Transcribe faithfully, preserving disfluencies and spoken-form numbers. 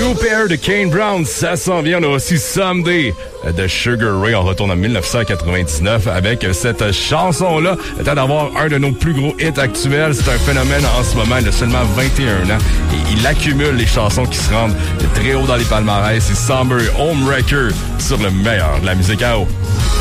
Two Pair de Kane Brown, ça s'en vient. On a aussi Someday de Sugar Ray. On retourne en dix-neuf cent quatre-vingt-dix-neuf avec cette chanson-là. Le temps d'avoir un de nos plus gros hits actuels. C'est un phénomène en ce moment. Il a seulement vingt et un ans et il accumule les chansons qui se rendent très haut dans les palmarès. C'est Summer Homewrecker sur le meilleur de la musique à eau.